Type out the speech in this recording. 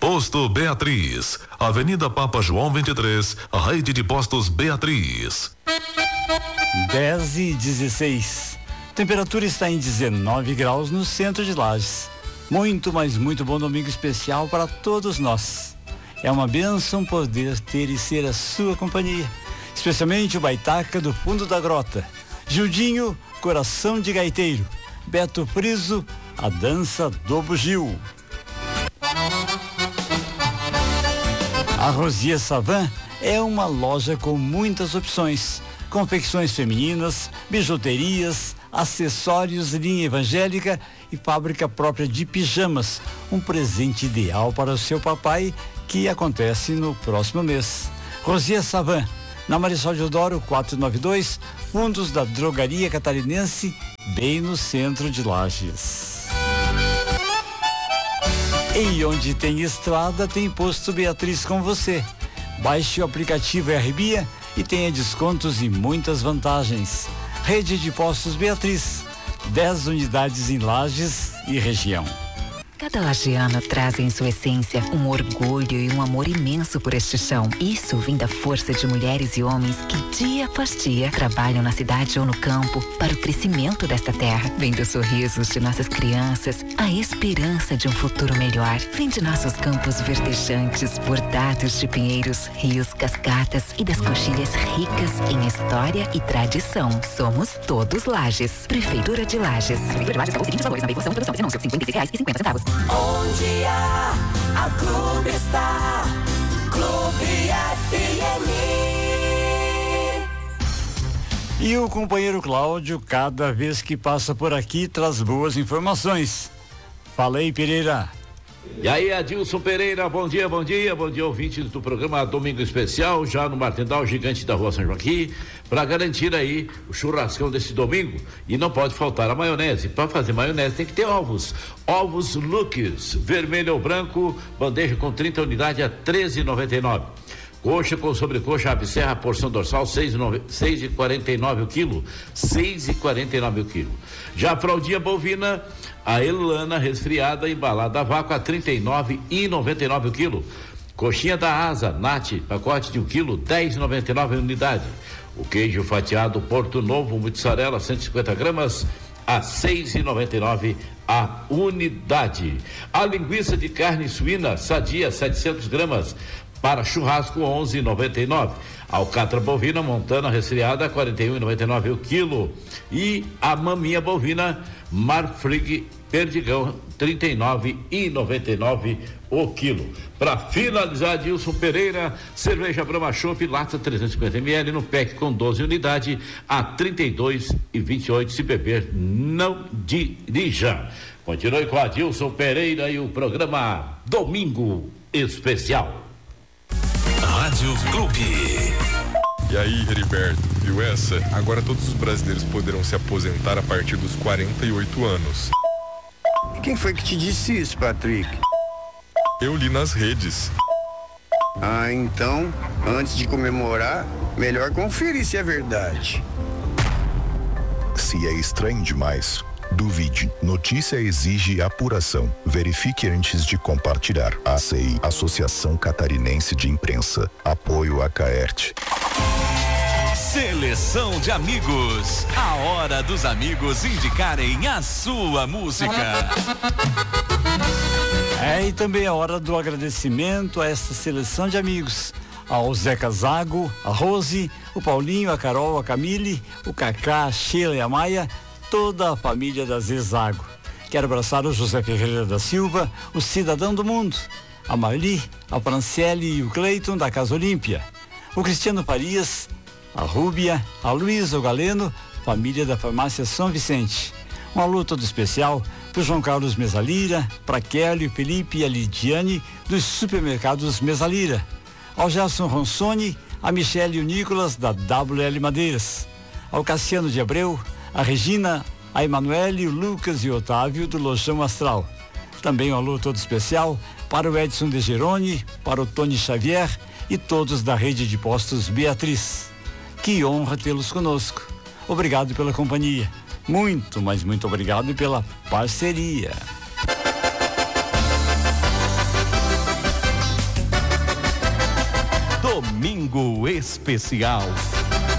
Posto Beatriz, Avenida Papa João 23, Rede de Postos Beatriz. 10:16. Temperatura está em 19 graus no centro de Lages. Muito, mas muito bom domingo especial para todos nós. É uma bênção poder ter e ser a sua companhia. Especialmente o Baitaca do fundo da grota. Gildinho, coração de gaiteiro. Beto Friso, a dança do bugio. A Rosier Savan é uma loja com muitas opções. Confecções femininas, bijuterias, acessórios, linha evangélica e fábrica própria de pijamas. Um presente ideal para o seu papai, que acontece no próximo mês. Rosier Savan, na Marechal Deodoro 492, fundos da Drogaria Catarinense, bem no centro de Lages. E onde tem estrada, tem Posto Beatriz com você. Baixe o aplicativo RBia e tenha descontos e muitas vantagens. Rede de Postos Beatriz, 10 unidades em Lages e região. Cada lagiano traz em sua essência um orgulho e um amor imenso por este chão. Isso vem da força de mulheres e homens que dia após dia trabalham na cidade ou no campo para o crescimento desta terra. Vem dos sorrisos de nossas crianças, a esperança de um futuro melhor. Vem de nossos campos verdejantes, bordados de pinheiros, rios, cascatas e das coxilhas ricas em história e tradição. Somos todos Lages. Prefeitura de Lages. Prefeitura de Lages pagou os seguintes valores na veiculação e produção desse anúncio: R$56,50. Onde a Clube está, Clube FM. E o companheiro Cláudio, cada vez que passa por aqui, traz boas informações. Fala aí, Pereira. E aí, Adilson Pereira, bom dia, ouvintes do programa Domingo Especial, já no Martindal Gigante da Rua São Joaquim, para garantir aí o churrascão desse domingo. E não pode faltar a maionese. Para fazer maionese tem que ter ovos. Ovos Lucas, vermelho ou branco, bandeja com 30 unidades a R$13,99. Coxa com sobrecoxa, ave serra, porção dorsal, R$6,49 o quilo. R$6,49 o quilo. Já a fraldinha bovina, a Elana resfriada, embalada a vácuo, a R$39,99 o quilo. Coxinha da Asa, Nat, pacote de 1 quilo, R$10,99 a unidade. O queijo fatiado Porto Novo, mussarela, 150 gramas, a R$6,99 a unidade. A linguiça de carne suína, sadia, 700 gramas, para churrasco, R$11,99. Alcatra bovina montana resfriada, R$41,99 o quilo. E a maminha bovina Marfrig Perdigão, R$39,99 o quilo. Para finalizar, Dilson Pereira, cerveja Brahma Chopp, lata 350 ml no pack com 12 unidades a R$32,28. Se beber, não dirija. Continue com a Dilson Pereira e o programa Domingo Especial. Rádio Clube. E aí, Heriberto, viu essa? Agora todos os brasileiros poderão se aposentar a partir dos 48 anos. Quem foi que te disse isso, Patrick? Eu li nas redes. Ah, então, antes de comemorar, melhor conferir se é verdade. Se é estranho demais, duvide. Notícia exige apuração. Verifique antes de compartilhar. ACI, Associação Catarinense de Imprensa. Apoio a Caerte. Seleção de amigos. A hora dos amigos indicarem a sua música. E também a hora do agradecimento a essa seleção de amigos. Ao Zeca Zago, a Rose, o Paulinho, a Carol, a Camille, o Cacá, a Sheila e a Maia, toda a família da Zezago. Quero abraçar o José Ferreira da Silva, o cidadão do mundo, a Marli, a Franciele e o Cleiton da Casa Olímpia, o Cristiano Farias, a Rúbia, a Luísa, o Galeno, família da Farmácia São Vicente. Um alô todo especial para o João Carlos Mesalira, para Kelly, o Felipe e a Lidiane dos supermercados Mesalira, ao Gerson Ronsoni, a Michele e o Nicolas da WL Madeiras, ao Cassiano de Abreu, a Regina, a Emanuele, o Lucas e o Otávio do Lojão Astral. Também um alô todo especial para o Edson de Geroni, para o Tony Xavier e todos da rede de postos Beatriz. Que honra tê-los conosco. Obrigado pela companhia. Muito, mas muito obrigado pela parceria. Domingo Especial.